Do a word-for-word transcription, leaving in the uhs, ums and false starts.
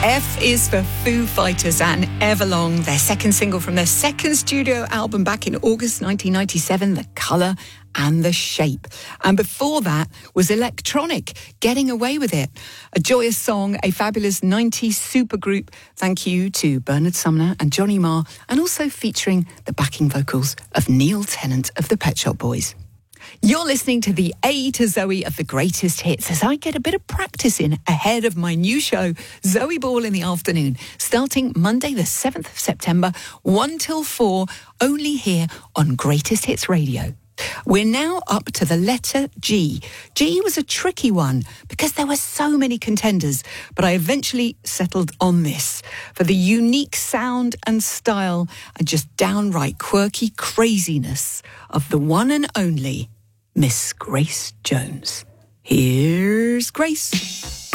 F is for Foo Fighters and Everlong, their second single from their second studio album back in August nineteen ninety-seven, The Colour and the Shape. And before that was Electronic, Getting Away With It. A joyous song, a fabulous nineties supergroup. Thank you to Bernard Sumner and Johnny Marr, and also featuring the backing vocals of Neil Tennant of the Pet Shop Boys. You're listening to the A to Zoe of the greatest hits as I get a bit of practice in ahead of my new show, Zoe Ball in the Afternoon, starting Monday the seventh of September, one till four, only here on Greatest Hits Radio. We're now up to the letter G. G was a tricky one because there were so many contenders, but I eventually settled on this for the unique sound and style and just downright quirky craziness of the one and only Miss Grace Jones. Here's Grace.